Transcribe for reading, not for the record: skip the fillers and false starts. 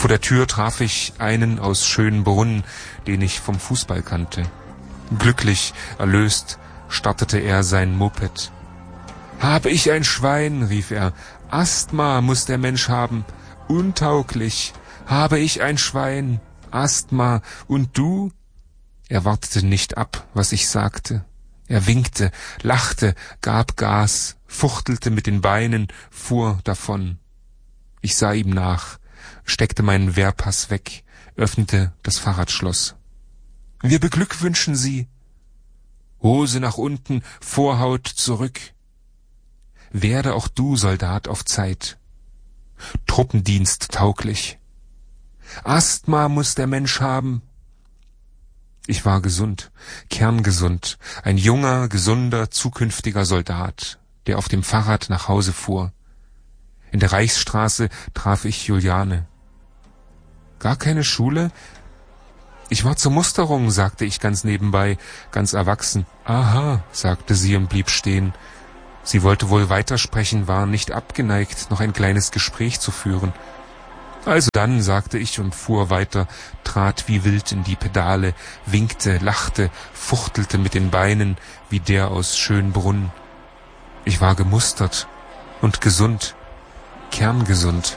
Vor der Tür traf ich einen aus Schönbrunn, den ich vom Fußball kannte. Glücklich, erlöst, startete er sein Moped. »Habe ich ein Schwein«, rief er, »Asthma muss der Mensch haben, untauglich. Habe ich ein Schwein, Asthma, und du?« Er wartete nicht ab, was ich sagte. Er winkte, lachte, gab Gas, fuchtelte mit den Beinen, fuhr davon. Ich sah ihm nach, steckte meinen Wehrpass weg, öffnete das Fahrradschloss. »Wir beglückwünschen Sie.« Hose nach unten, Vorhaut zurück. Werde auch du Soldat auf Zeit. Truppendienst tauglich. Asthma muss der Mensch haben. Ich war gesund, kerngesund, ein junger, gesunder, zukünftiger Soldat, der auf dem Fahrrad nach Hause fuhr. In der Reichsstraße traf ich Juliane. »Gar keine Schule?« »Ich war zur Musterung«, sagte ich ganz nebenbei, ganz erwachsen. »Aha«, sagte sie und blieb stehen. Sie wollte wohl weitersprechen, war nicht abgeneigt, noch ein kleines Gespräch zu führen. »Also dann«, sagte ich und fuhr weiter, trat wie wild in die Pedale, winkte, lachte, fuchtelte mit den Beinen wie der aus Schönbrunn. Ich war gemustert und gesund, kerngesund.